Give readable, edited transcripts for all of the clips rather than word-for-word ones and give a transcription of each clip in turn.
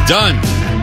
Done.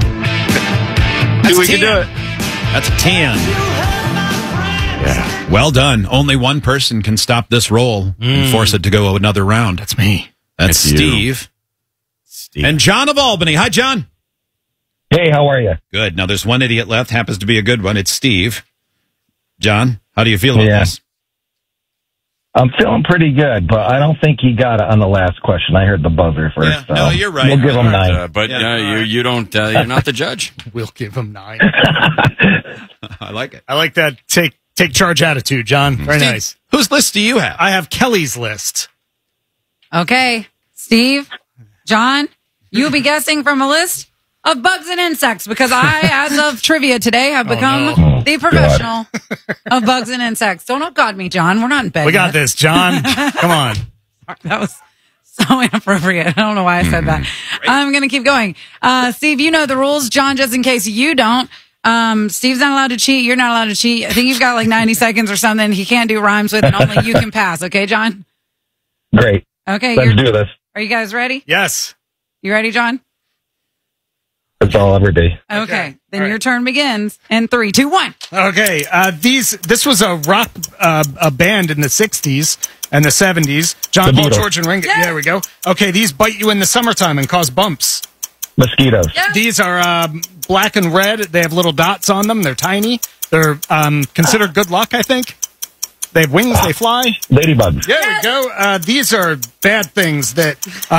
We can do it. That's a 10. Yeah. Well done. Only one person can stop this roll and force it to go another round. That's me. That's It's Steve. Steve. And John of Albany. Hi, John. Hey, how are you? Good. Now, there's one idiot left. Happens to be a good one. It's Steve. John, how do you feel about this? I'm feeling pretty good, but I don't think he got it on the last question. I heard the buzzer first. Yeah, so no, you're right. We'll give him 9. But you don't. You're not the judge. We'll give him 9. I like it. I like that take charge attitude, John. Very Steve, nice. Whose list do you have? I have Kelly's list. Okay, Steve, John, you'll be guessing from a list of bugs and insects because I, as of trivia today, have become the professional of bugs and insects. Don't upguard me, John. We're not in bed We got yet. this, John. Come on. That was so inappropriate. I don't know why I said that. I'm going to keep going. Steve, you know the rules. John, just in case you don't. Steve's not allowed to cheat. You're not allowed to cheat. I think you've got like 90 seconds or something he can't do rhymes with, and only you can pass. Okay, John? Great. Okay. Let's do this. Are you guys ready? Yes. You ready, John? That's all every day. Okay. Then All right. your turn begins in 3, 2, 1. Okay. This was a rock a band in the 60s and the 70s. John The Paul, Beatles. George, and Ringo. Yeah. There we go. Okay. These bite you in the summertime and cause bumps. Mosquitoes. Yeah. These are black and red. They have little dots on them. They're tiny. They're considered good luck, I think. They have wings. They fly. Ladybugs. There we go. These are bad things that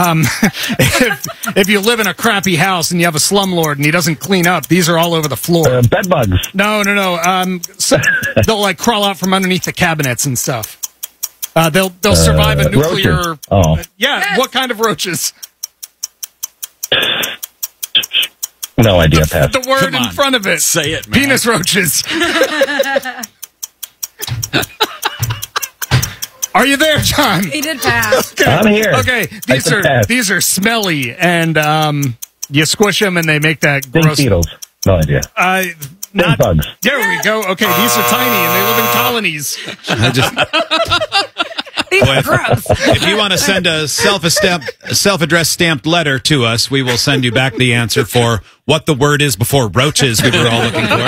if you live in a crappy house and you have a slumlord and he doesn't clean up, these are all over the floor. Bed bugs. No. So they'll like crawl out from underneath the cabinets and stuff. They'll survive a nuclear. Roaches. Oh. Yeah. Yes. What kind of roaches? No idea, Pat. The word Come in on. front of it. Say it, man. Penis roaches. Are you there, John? He did pass. I'm here. Okay, I can pass. these are smelly, and you squish them, and they make that Stink gross. beetles. No idea. Not bugs. There we go. Okay, these are tiny, and they live in colonies. I just, These are gross. if you want to send a self-addressed stamped letter to us, we will send you back the answer for what the word is before roaches we were all looking for.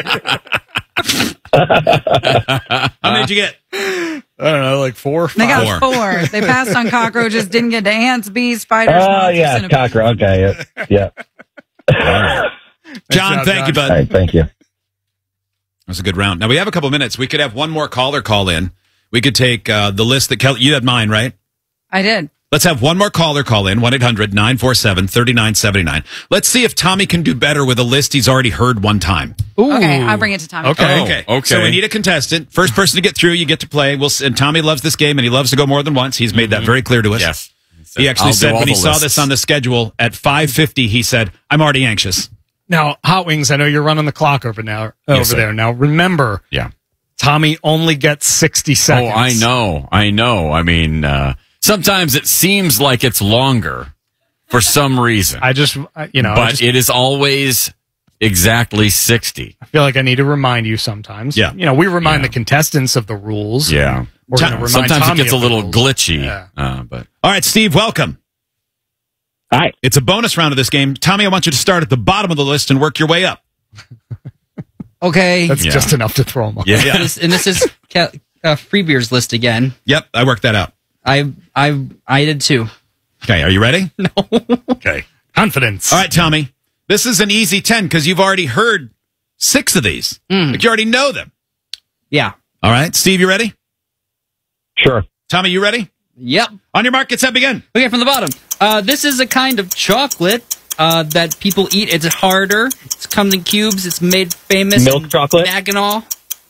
How many did you get? I don't know, like 4 or 5. They got 4. They passed on cockroaches, didn't get to ants, bees, spiders. Oh, moths, yeah. centipedes. Cockroach. Okay. Yeah. John, job, thank you, John. All bud. right. Thank you. That was a good round. Now, we have a couple minutes. We could have one more caller call in. We could take the list that Kelly, you had mine, right? I did. Let's have one more caller call in, 1-800-947-3979. Let's see if Tommy can do better with a list he's already heard one time. Okay, I'll bring it to Tommy. Okay. Okay. okay. So we need a contestant. First person to get through, you get to play. And Tommy loves this game, and he loves to go more than once. He's made that very clear to us. Yes. He actually I'll do said all when he the saw lists. this on the schedule at 5:50, he said, "I'm already anxious." Now, Hot Wings, I know you're running the clock over sir. there. Now, remember, Yeah. Tommy only gets 60 seconds. Oh, I know. I mean, sometimes it seems like it's longer for some reason, I just, but it is always exactly 60. I feel like I need to remind you sometimes. Yeah. We remind the contestants of the rules. Yeah. We're gonna remind Sometimes Tommy it gets a of the little rules. glitchy, Yeah. but All right, Steve, welcome. Hi. It's a bonus round of this game. Tommy, I want you to start at the bottom of the list and work your way up. Okay. That's Yeah. just enough to throw them off. yeah. This is Free Beer's list again. Yep, I worked that out. I did too. Okay, are you ready? Okay. Confidence. All right, Tommy. This is an easy 10 because you've already heard 6 of these. Like you already know them. Yeah. All right, Steve, you ready? Sure. Tommy, you ready? Yep. On your mark, get set, begin. Okay, from the bottom. This is a kind of chocolate that people eat. It's harder. It comes in cubes. It's made famous. Milk in chocolate? Mackinac.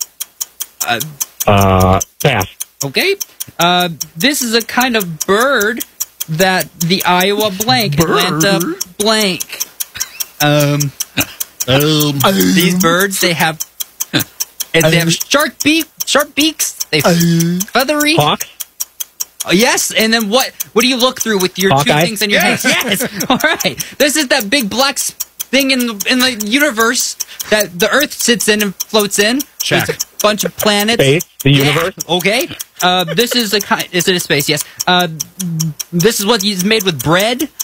Pass. Okay. This is a kind of bird that the Iowa blank, Atlanta blank. These birds, they have sharp beaks. They feathery. Hawk. Oh, yes, and then what do you look through with your Hawkeye? two things in your hands? Yes. All right. This is that big black thing in the universe that the Earth sits in and floats in. Check. There's a bunch of planets. Space. The universe. Okay. This is is it a space? Yes. This is what is made with bread.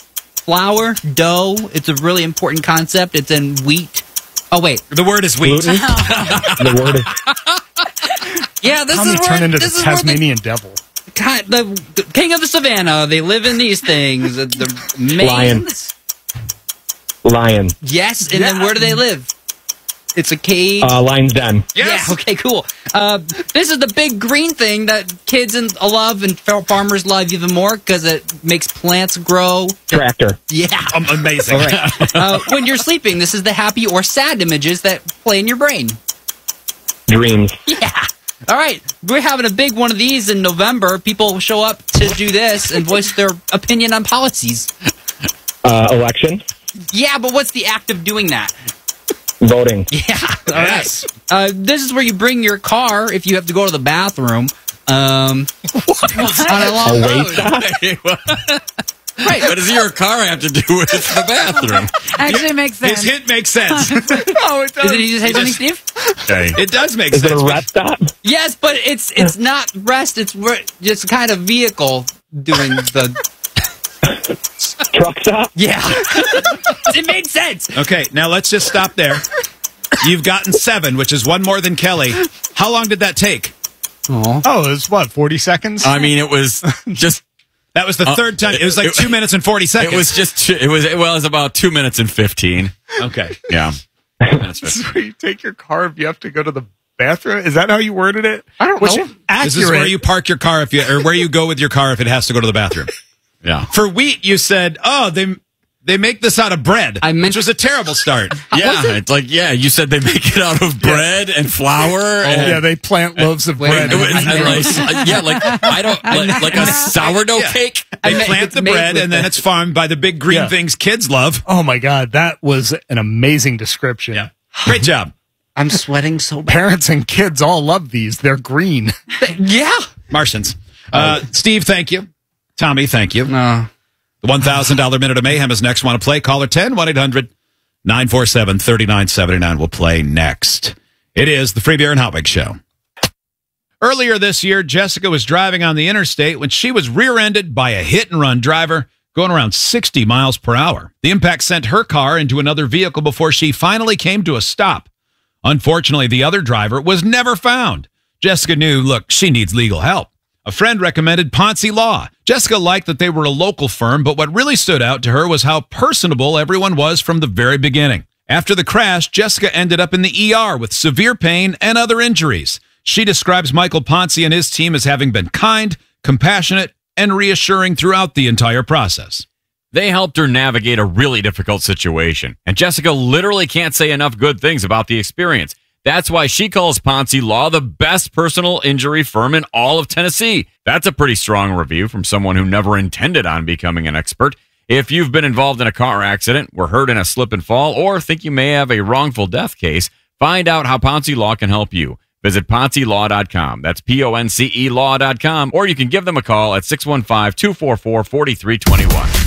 flour, dough. It's a really important concept. It's in wheat. Oh, wait. The word is wheat. The word is Yeah, this Tommy is where... turned into this the is where Tasmanian devil. the king of the savannah. They live in these things. The main... lion. Yes, and then where do they live? It's a cage. Lion's den. Yes. Yeah, okay, cool. This is the big green thing that kids love and farmers love even more because it makes plants grow. Tractor. Yeah. Amazing. All right. When you're sleeping, this is the happy or sad images that play in your brain. Dreams. Yeah. All right. We're having a big one of these in November. People show up to do this and voice their opinion on policies. Election. Yeah, but what's the act of doing that? Voting. Yeah. All Yes. right. This is where you bring your car if you have to go to the bathroom. On a long road. Right. What does your car have to do with the bathroom? Actually makes sense. His hint makes sense. Oh, it does. Did you just say something, Steve? Okay. It does make Is sense. it a rest stop? Yes, but it's not rest. It's just kind of vehicle doing the... Truck stop? Yeah. It made sense. Okay, now let's just stop there. You've gotten 7, which is one more than Kelly. How long did that take? Oh, it was what, 40 seconds? I mean, it was just. That was the third time. It was like 2 minutes and 40 seconds. It was just. It was about 2 minutes and 15. Okay. Yeah. This is where you take your car if you have to go to the bathroom. Is that how you worded it? I don't know. This is where you park your car or where you go with your car if it has to go to the bathroom. Yeah. For wheat, you said, oh, they make this out of bread, which was a terrible start. Yeah. It's like, yeah, you said they make it out of bread and flour. And, yeah, they plant loaves of bread. Like a sourdough cake. They plant the bread and then it's farmed by the big green things kids love. Oh my God, that was an amazing description. Yeah. Great job. I'm sweating so bad. Parents and kids all love these. They're green. Yeah. Martians. Steve, thank you. Tommy, thank you. No. The $1,000 Minute of Mayhem is next. Want to play? Caller 10-1-800-947-3979 will play next. It is the Free Beer and Hot Wings Show. Earlier this year, Jessica was driving on the interstate when she was rear-ended by a hit-and-run driver going around 60 miles per hour. The impact sent her car into another vehicle before she finally came to a stop. Unfortunately, the other driver was never found. Jessica knew, look, she needs legal help. A friend recommended Ponzi Law. Jessica liked that they were a local firm, but what really stood out to her was how personable everyone was from the very beginning. After the crash, Jessica ended up in the ER with severe pain and other injuries. She describes Michael Ponzi and his team as having been kind, compassionate, and reassuring throughout the entire process. They helped her navigate a really difficult situation, and Jessica literally can't say enough good things about the experience. That's why she calls Ponzi Law the best personal injury firm in all of Tennessee. That's a pretty strong review from someone who never intended on becoming an expert. If you've been involved in a car accident, were hurt in a slip and fall, or think you may have a wrongful death case, find out how Ponzi Law can help you. Visit PonziLaw.com. That's PONCE Law.com, or you can give them a call at 615-244-4321.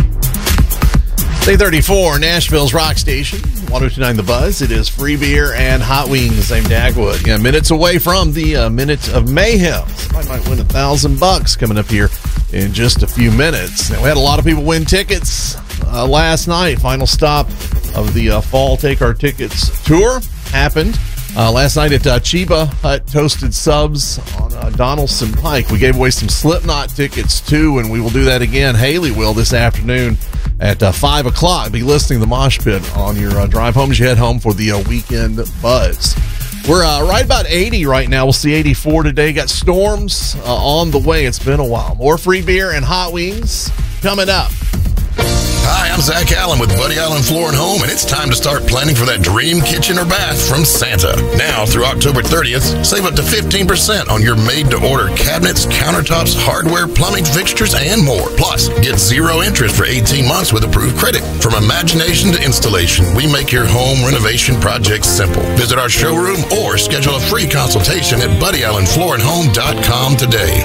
8:34, Nashville's rock station, 102.9 The Buzz. It is Free Beer and Hot Wings. I'm Dagwood. Yeah, minutes away from the Minute of Mayhem. Somebody might win $1,000 coming up here in just a few minutes. Now, we had a lot of people win tickets last night. Final stop of the Fall Take Our Tickets tour happened last night at Chiba Hut Toasted Subs on Donaldson Pike. We gave away some Slipknot tickets too, and we will do that again. Haley will this afternoon at 5 o'clock. Be listening to the Mosh Pit on your drive home as you head home for the weekend buzz. We're right about 80 right now. We'll see 84 today. Got storms on the way. It's been a while. More Free Beer and Hot Wings coming up. Hi, I'm Zach Allen with Buddy Allen Floor and Home, and it's time to start planning for that dream kitchen or bath from Santa. Now through October 30th, save up to 15% on your made-to-order cabinets, countertops, hardware, plumbing fixtures, and more. Plus, get 0 interest for 18 months with approved credit. From imagination to installation, we make your home renovation projects simple. Visit our showroom or schedule a free consultation at BuddyAllenFloorandHome.com today.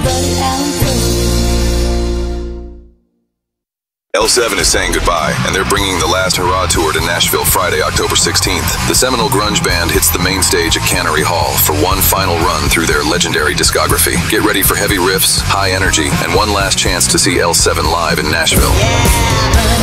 L7 is saying goodbye, and they're bringing the Last Hurrah tour to Nashville Friday, October 16th. The seminal grunge band hits the main stage at Cannery Hall for one final run through their legendary discography. Get ready for heavy riffs, high energy, and one last chance to see L7 live in Nashville.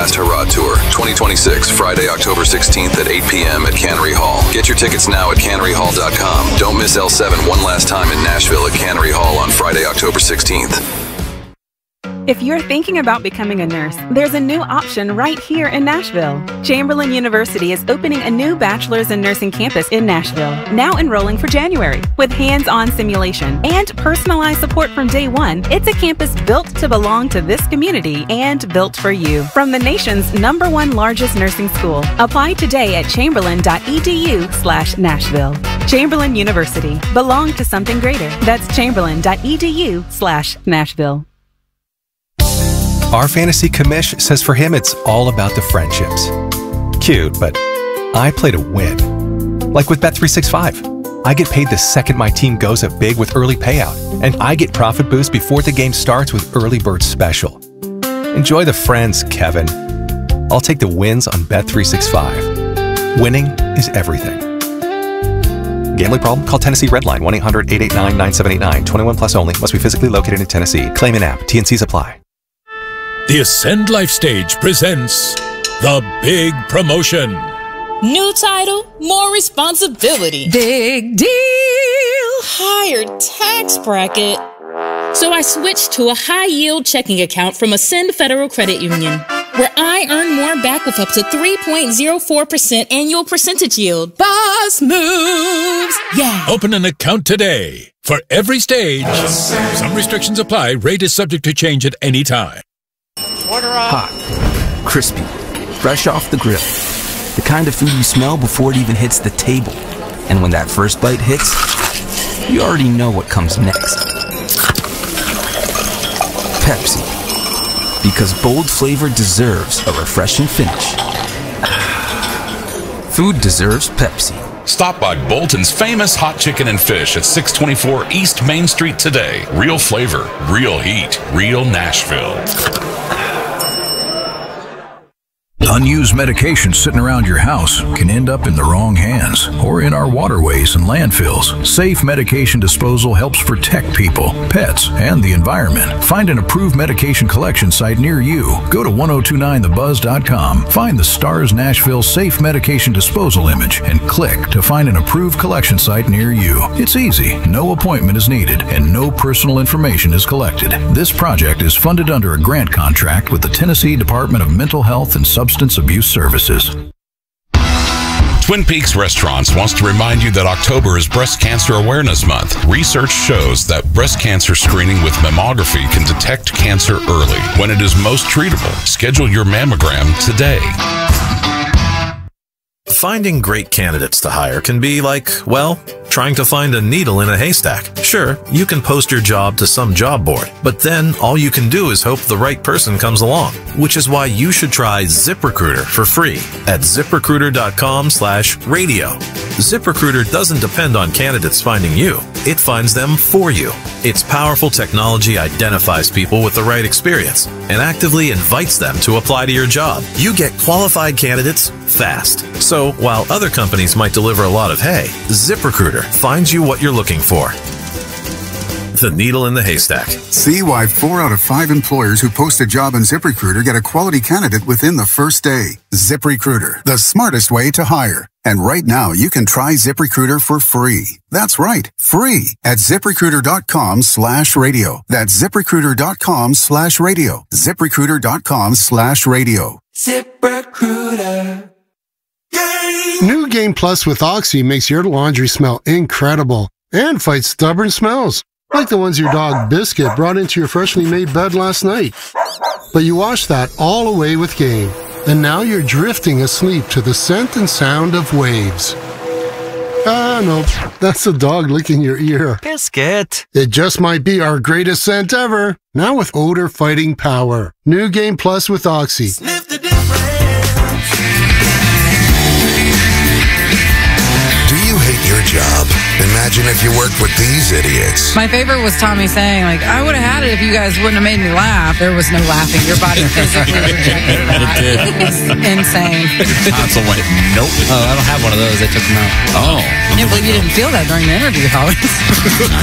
Last Hurrah Tour, 2026, Friday, October 16th at 8 p.m. at Cannery Hall. Get your tickets now at canneryhall.com. Don't miss L7 one last time in Nashville at Cannery Hall on Friday, October 16th. If you're thinking about becoming a nurse, there's a new option right here in Nashville. Chamberlain University is opening a new bachelor's in nursing campus in Nashville, now enrolling for January. With hands-on simulation and personalized support from day one, it's a campus built to belong to this community and built for you. From the nation's #1 largest nursing school, apply today at chamberlain.edu/Nashville. Chamberlain University. Belong to something greater. That's chamberlain.edu/Nashville. Our fantasy commish says for him it's all about the friendships. Cute, but I play to win. Like with Bet365. I get paid the second my team goes up big with early payout, and I get profit boost before the game starts with Early Bird Special. Enjoy the friends, Kevin. I'll take the wins on Bet365. Winning is everything. Gambling problem? Call Tennessee Redline 1-800-889-9789. 21 plus only. Must be physically located in Tennessee. Claim in app. T&Cs apply. The Ascend Life Stage presents The Big Promotion. New title, more responsibility. Big deal. Higher tax bracket. So I switched to a high-yield checking account from Ascend Federal Credit Union, where I earn more back with up to 3.04% annual percentage yield. Boss moves. Yeah. Open an account today. For every stage, some restrictions apply. Rate is subject to change at any time. Hot, crispy, fresh off the grill. The kind of food you smell before it even hits the table. And when that first bite hits, you already know what comes next. Pepsi. Because bold flavor deserves a refreshing finish. Food deserves Pepsi. Stop by Bolton's famous hot chicken and fish at 624 East Main Street today. Real flavor, real heat, real Nashville. Unused medication sitting around your house can end up in the wrong hands or in our waterways and landfills. Safe medication disposal helps protect people, pets, and the environment. Find an approved medication collection site near you. Go to 1029thebuzz.com, find the STARS Nashville Safe Medication Disposal image, and click to find an approved collection site near you. It's easy, no appointment is needed, and no personal information is collected. This project is funded under a grant contract with the Tennessee Department of Mental Health and Substance Abuse Services. Twin Peaks Restaurants wants to remind you that October is Breast Cancer Awareness Month. Research shows that breast cancer screening with mammography can detect cancer early when it is most treatable. Schedule your mammogram today. Finding great candidates to hire can be like, well, trying to find a needle in a haystack. Sure, you can post your job to some job board, but then all you can do is hope the right person comes along, which is why you should try ZipRecruiter for free at ZipRecruiter.com/radio. ZipRecruiter doesn't depend on candidates finding you. It finds them for you. Its powerful technology identifies people with the right experience and actively invites them to apply to your job. You get qualified candidates fast. So while other companies might deliver a lot of hay, ZipRecruiter finds you what you're looking for. The needle in the haystack. See why 4 out of 5 employers who post a job on ZipRecruiter get a quality candidate within the first day. ZipRecruiter, the smartest way to hire. And right now, you can try ZipRecruiter for free. That's right, free at ZipRecruiter.com/radio. That's ZipRecruiter.com/radio. ZipRecruiter.com/radio. ZipRecruiter. New Game Plus with Oxy makes your laundry smell incredible and fights stubborn smells, like the ones your dog Biscuit brought into your freshly made bed last night. But you washed that all away with Game, and now you're drifting asleep to the scent and sound of waves. Ah, no, that's the dog licking your ear. Biscuit. It just might be our greatest scent ever, now with odor-fighting power. New Game Plus with Oxy. Sniff the difference. Do you hate your job? Imagine if you worked with these idiots. My favorite was Tommy saying, like, I would have had it if you guys wouldn't have made me laugh. There was no laughing. Your body physically rejected that. It did. It was insane. Tonsil went, nope. Oh, I don't have one of those. I took them out. Oh. I can't believe you didn't feel that during the interview, Howard.